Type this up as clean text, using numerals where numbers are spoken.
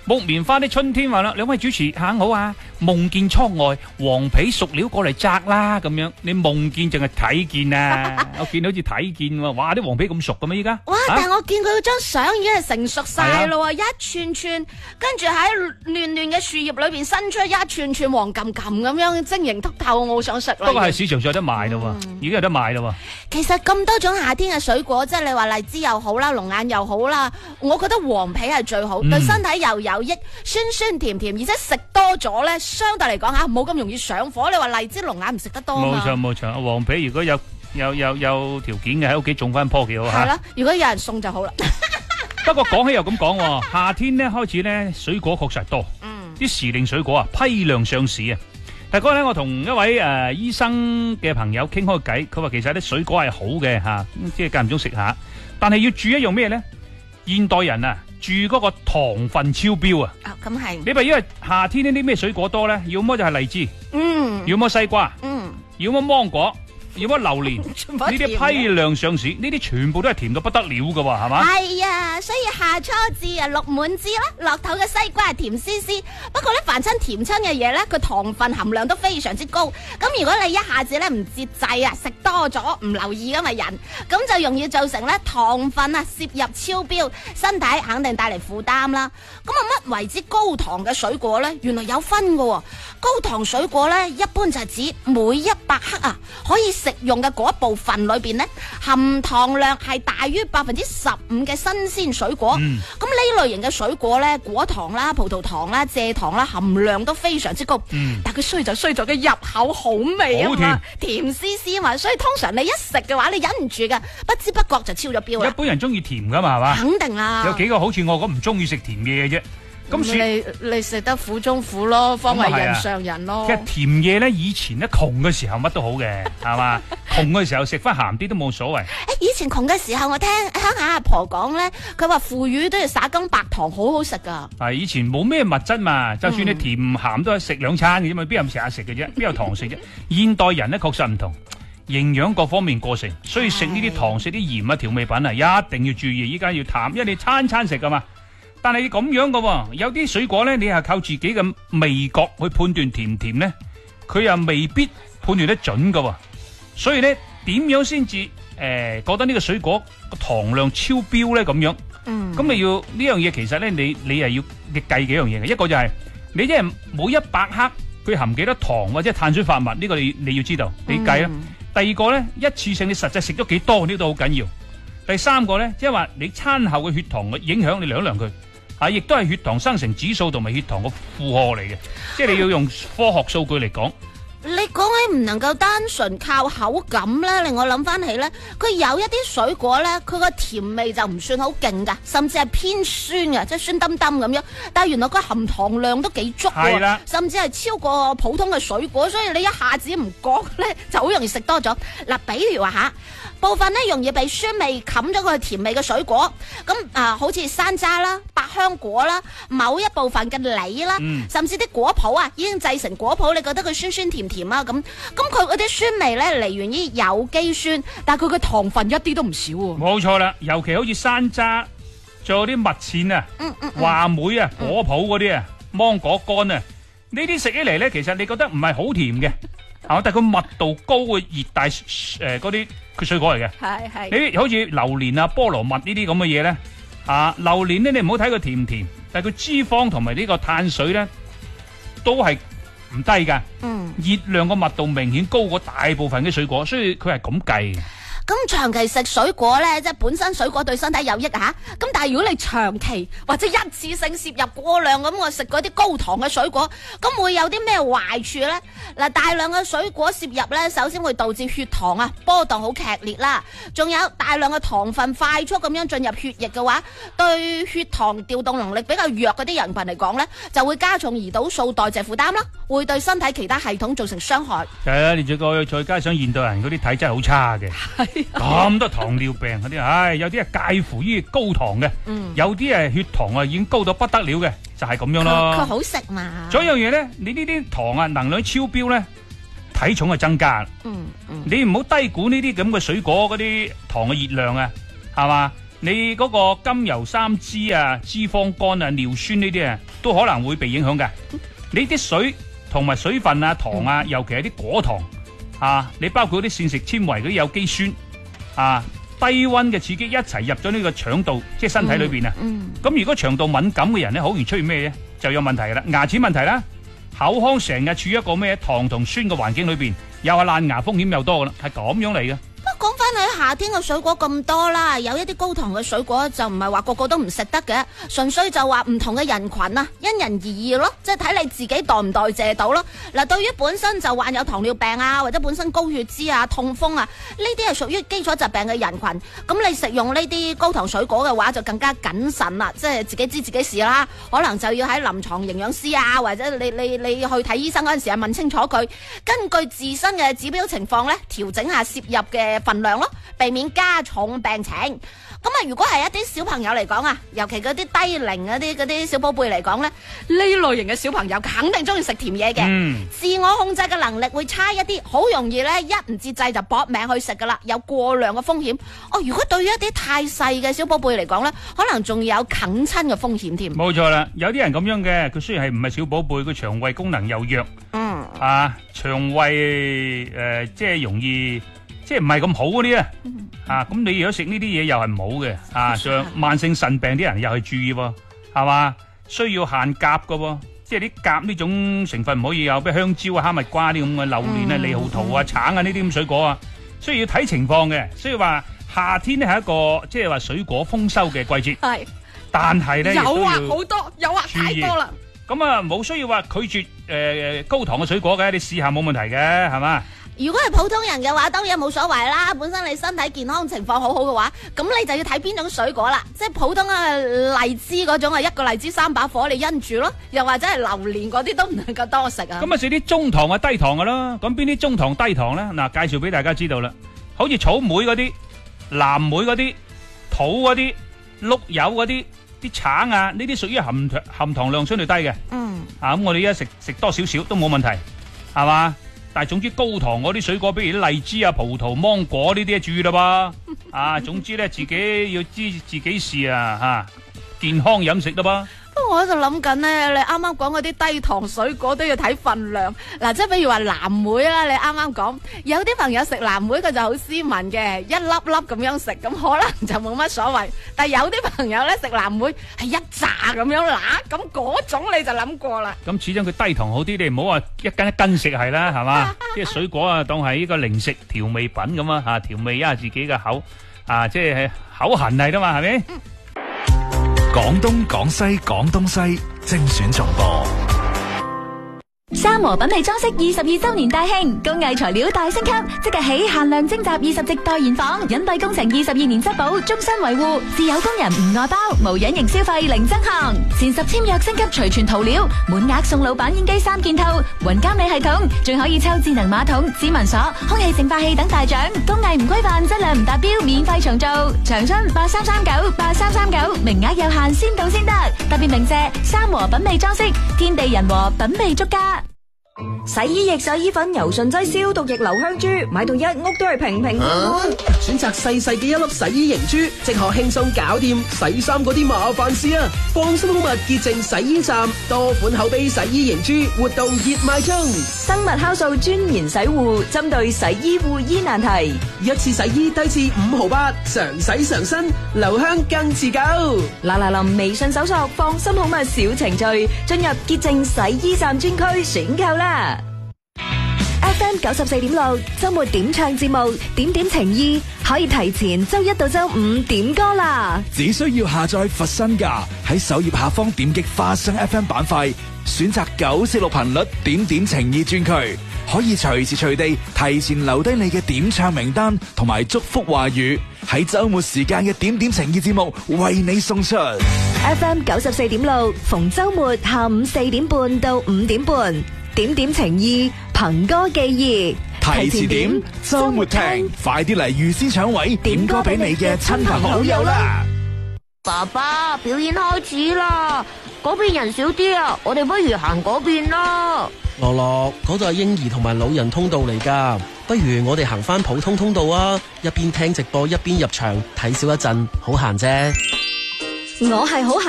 木棉花的春天話啦，兩位主持下午好啊！夢見窗外黃皮熟了過嚟摘啦，咁樣你夢見淨係睇見啊？我見到好似睇見喎，哇！啲黃皮咁熟嘅咩？依家哇！但係我見佢張相已經係成熟晒咯，一串串，跟住喺亂亂嘅樹葉裏邊伸出一串串黃冚冚咁樣晶瑩剔透，我好想食啦。 不過係市場上有得賣咯，已經有得賣咯。 其實咁多種夏天嘅水果，即係你話荔枝又好啦，龍眼又好啦，我覺得黃皮係最好，對身體又有益，酸酸甜甜，而且食多咗咧，相對嚟講吓冇咁容易上火。你話荔枝、龍眼唔食得多嘛？ 冇錯，黃皮如果有條件嘅喺屋企種翻棵幾好吓。 係啦，如果有人送就好啦。 不過講起又咁講，夏天咧開始咧水果確實係多，啲時令水果啊批量上市啊。但係嗰日咧，我同一位醫生嘅朋友傾開偈，佢話其實啲水果係好嘅吓，即係間唔中食下，但係要注意一樣咩咧？現代人啊，注意嗰個糖分超標啊！ 咁係。 你話因為夏天呢啲咩水果多咧？要麼就係荔枝，要麼西瓜，要麼芒果。要乜榴蓮呢啲批量上市，呢啲全部都係甜到不得了㗎喎，係嘛？ 係啊，所以夏初至啊，六滿枝啦，落頭嘅西瓜係甜絲絲。不過咧，凡親甜親嘅嘢咧，佢糖分含量都非常之高。咁如果你一下子咧唔節制啊，食多咗唔留意咁嘅人，咁就容易造成咧糖分啊攝入超標，身體肯定帶嚟負擔啦。咁啊，乜為之高糖嘅水果咧？原來有分㗎喎。高糖水果咧，一般就係指每100克啊可以食用嘅嗰一部分裏邊咧，含糖量係大於15%嘅新鮮水果。咁呢類型嘅水果咧，果糖啦、葡萄糖啦、蔗糖啦，含量都非常之高。但係佢衰就衰在佢入口好味啊嘛，甜絲絲嘛，所以通常你一食嘅話，你忍唔住㗎，不知不覺就超咗標啦。 一般人中意甜噶嘛，係嘛？ 肯定啦。 有幾個好似我咁唔中意食甜嘢嘅啫。 咁你食得苦中苦咯，方為人上人咯。 其實甜嘢咧，以前咧窮嘅時候乜都好嘅，係嘛？窮嘅時候食翻鹹啲都冇所謂。 以前窮嘅時候，我聽鄉下阿婆講咧，佢話腐乳都要撒羹白糖，好好食噶。 以前冇咩物質嘛，就算你甜鹹都係食2餐嘅啫嘛，邊有咁成日食嘅啫？邊有糖食啫？現代人咧確實唔同，營養各方面過剩，所以食呢啲糖、食啲鹽啊、調味品啊，一定要注意。依家要淡，因為你餐餐食噶嘛。但係咁樣嘅，有啲水果咧，你係靠自己嘅味覺去判斷甜唔甜咧，佢又未必判斷得準嘅。所以咧，點樣先至覺得呢個水果個糖量超標咧？咁樣，咁你要呢樣嘢，其實咧，你係要你計幾樣嘢嘅。一個就係你即係每100克佢含幾多糖或者碳水化合物，呢個你要知道，你計啦。第二個咧，一次性你實際食咗幾多，呢度好緊要。第三個咧，即係話你餐後嘅血糖嘅影響，你量一量佢。亦都係血糖生成指數同埋血糖嘅負荷嚟嘅，即係你要用科學數據嚟講。 你講起唔能夠單純靠口感咧，令我諗翻起咧，佢有一啲水果咧，佢個甜味就唔算好勁噶，甚至係偏酸嘅，即係酸冧冧咁樣。但係原來佢含糖量都幾足喎，甚至係超過普通嘅水果，所以你一下子唔覺咧，就好容易食多咗。嗱，比如話吓，部分咧容易被酸味冚咗佢甜味嘅水果，咁好似山楂啦、百香果啦、某一部分嘅梨啦，甚至啲果脯啊，已經製成果脯，你覺得佢酸酸甜甜啊咁佢嗰啲酸味咧嚟源於有機酸，但係佢嘅糖分一啲都唔少喎。 冇錯啦，尤其好似山楂，仲有啲蜜餞啊、話梅啊、果脯嗰啲啊、芒果乾啊，呢啲食起嚟咧，其實你覺得唔係好甜嘅，但係佢密度高嘅熱帶嗰啲水果嚟嘅。係你好似榴蓮啊、菠蘿蜜呢啲咁嘅嘢咧，榴蓮咧你唔好睇佢甜唔甜，但係佢脂肪同埋呢個碳水咧都係唔低噶，熱量個密度明顯高過大部分嘅水果，所以佢係咁計嘅。 咁長期食水果咧，即係本身水果對身體有益吓。咁但係如果你長期或者一次性攝入過量咁，我食嗰啲高糖嘅水果，咁會有啲咩壞處咧？嗱，大量嘅水果攝入咧，首先會導致血糖啊波動好劇烈啦，仲有大量嘅糖分快速咁樣進入血液嘅話，對血糖調動能力比較弱嗰啲人群嚟講咧，就會加重胰島素代謝負擔啦，會對身體其他系統造成傷害。 係啊，你再加上現代人嗰啲體質好差嘅。咁多糖尿病嗰啲，有啲係介乎於高糖嘅，有啲係血糖已經高到不得了嘅，就係咁樣咯。 佢好食嘛？ 仲有一樣嘢咧，你呢啲糖能量超標咧，體重係增加。你唔好低估呢啲咁嘅水果嗰啲糖嘅熱量啊，係嘛？ 你嗰個甘油三酯啊、脂肪肝啊、尿酸呢啲啊，都可能會被影響嘅。你啲水同埋水分啊、糖啊，尤其係啲果糖啊，你包括啲膳食纖維嗰啲有機酸啊，低溫嘅刺激一齊入咗呢個腸道，即係身體裏邊啊。咁如果腸道敏感嘅人咧，好容易出現咩咧？就有問題啦，牙齒問題啦，口腔成日處於一個咩糖同酸嘅環境裏邊，又係爛牙風險又多噶啦，係咁樣嚟嘅。 講翻喺夏天嘅水果咁多啦，有一啲高糖嘅水果就唔係話個個都唔食得嘅，純粹就話唔同嘅人群啊，因人而異咯，即係睇你自己代唔代謝到咯。嗱，對於本身就患有糖尿病啊，或者本身高血脂啊、痛風啊，呢啲係屬於基礎疾病嘅人群，咁你食用呢啲高糖水果嘅話就更加謹慎啦，即係自己知自己事啦，可能就要喺臨床營養師啊，或者你去睇醫生嗰陣時啊，問清楚佢，根據自身嘅指標情況咧，調整下攝入嘅份量咯，避免加重病情。咁啊，如果係一啲小朋友嚟講啊，尤其嗰啲低齡嗰啲小寶貝嚟講咧，呢類型嘅小朋友肯定中意食甜嘢嘅，自我控制嘅能力會差一啲，好容易咧一唔節制就搏命去食噶啦，有過量嘅風險。哦，如果對於一啲太細嘅小寶貝嚟講咧，可能仲有啃親嘅風險添。 冇錯啦，有啲人咁樣嘅，佢雖然係唔係小寶貝，佢腸胃功能又弱，腸胃即係容易。即係唔係咁好嗰啲咁你如果食呢啲嘢又係唔好嘅，像慢性腎病啲人又係注意喎，係嘛？需要限鉀嘅，即係啲鉀呢種成分唔可以有，比如香蕉啊、哈密瓜啲咁嘅榴蓮啊、獼猴桃啊、橙啊呢啲咁水果啊，需要睇情況嘅。所以話夏天咧係一個即係話水果豐收嘅季節，係，但係咧誘惑好多，誘惑太多啦。咁啊冇需要話拒絕高糖嘅水果嘅，你試下冇問題嘅，係嘛？ 如果係普通人嘅話，當然冇所謂啦。本身你身體健康情況好好嘅話，咁你就要睇邊種水果啦。即係普通嘅荔枝嗰種啊，一個荔枝3把火，你因住咯。又或者係榴蓮嗰啲都唔能夠多食啊。 咁啊，食啲中糖啊、低糖嘅咯。咁邊啲中糖低糖咧？嗱，介紹俾大家知道啦。好似草莓嗰啲、藍莓嗰啲、桃嗰啲、碌柚嗰啲、啲橙啊，呢啲屬於含糖量相對低嘅。咁我哋而家食多少少都冇問題，係嘛？但係總之高糖嗰啲水果，比如啲荔枝啊、葡萄、芒果呢啲，注意啦噃。總之咧，自己要知自己試健康飲食啦噃。 不過我喺度諗緊咧，你啱啱講嗰啲低糖水果都要睇份量。嗱，即係比如話藍莓啦，你啱啱講，有啲朋友食藍莓佢就好斯文嘅，一粒粒咁樣食，咁可能就冇乜所謂。但係有啲朋友咧食藍莓係一紮咁樣揦，咁嗰種你就諗過啦。 咁始終佢低糖好啲，你唔好話一斤一斤食係啦，係嘛？啲水果啊，當係呢個零食調味品咁啊，調味一下自己嘅口即係口痕嚟噶嘛，係咪？ 廣東廣西廣東西精選重播。 三和品味裝飾22周年大慶，工藝材料大升級，即日起限量徵集20席代言房，隱蔽工程22年質保，終身維護，自有工人唔外包，無隱形消費零增項，前10簽約升級隨傳塗料，滿額送老闆煙機3件套，雲監理系統，仲可以抽智能馬桶、指紋鎖、空氣淨化器等大獎，工藝唔規範，質量唔達標，免費重做，長春83398339，名額有限，先到先得，特別鳴謝三和品味裝飾，天地人和，品味足家。 洗衣液、洗衣粉、柔順劑、消毒液、留香珠，買到一屋都係平平安安。 選擇細細嘅一粒洗衣凝珠，即可輕鬆搞掂洗衫嗰啲麻煩事啊！放心好物潔淨洗衣站，多款口碑洗衣凝珠活動熱賣中。 生物酵素專研洗護，針對洗衣護衣難題， 一次洗衣低至5毫8，常洗常新，留香更持久。 嗱臨微信搜索放心好物小程序，進入潔淨洗衣站專區選購啦。FM 94.6周末點唱節目，點點情意，可以提前周一到周五點歌啦。 只需要下載佛身價，喺首頁下方點擊花生 FM 版塊，選擇946頻率點點情意專區，可以隨時隨地提前留低你嘅點唱名單同埋祝福話語，喺周末時間嘅點點情意節目為你送出。 FM 94.6逢周末下午4點半到5點半，點點情意，憑歌寄意， 提前點，周末聽，快啲嚟預先搶位，點歌俾你嘅親朋好友啦！ 爸爸，表演開始啦，嗰邊人少啲啊，我哋不如行嗰邊啦。 樂樂，嗰度係嬰兒同埋老人通道嚟噶，不如我哋行翻普通通道啊，一邊聽直播一邊入場睇少一陣，好閒啫。 我係好